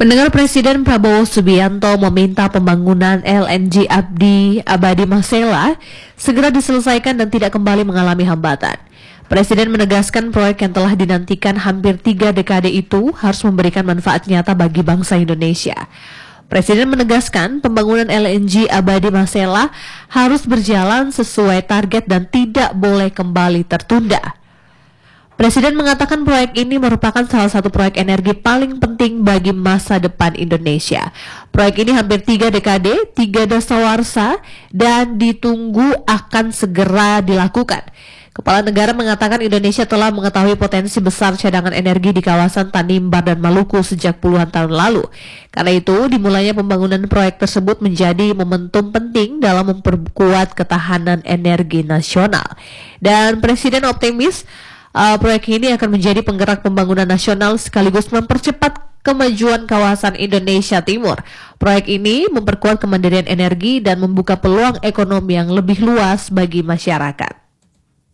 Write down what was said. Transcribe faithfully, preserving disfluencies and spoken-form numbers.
Pendengar, Presiden Prabowo Subianto meminta pembangunan L N G Abdi Abadi Masela segera diselesaikan dan tidak kembali mengalami hambatan. Presiden menegaskan proyek yang telah dinantikan hampir tiga dekade itu harus memberikan manfaat nyata bagi bangsa Indonesia. Presiden menegaskan pembangunan L N G Abadi Masela harus berjalan sesuai target dan tidak boleh kembali tertunda. Presiden mengatakan proyek ini merupakan salah satu proyek energi paling penting bagi masa depan Indonesia. Proyek ini hampir tiga dekade, tiga dasawarsa, dan ditunggu akan segera dilakukan. Kepala negara mengatakan Indonesia telah mengetahui potensi besar cadangan energi di kawasan Tanimbar dan Maluku sejak puluhan tahun lalu. Karena itu, dimulainya pembangunan proyek tersebut menjadi momentum penting dalam memperkuat ketahanan energi nasional. Dan Presiden optimis Uh, proyek ini akan menjadi penggerak pembangunan nasional sekaligus mempercepat kemajuan kawasan Indonesia Timur. Proyek ini memperkuat kemandirian energi dan membuka peluang ekonomi yang lebih luas bagi masyarakat.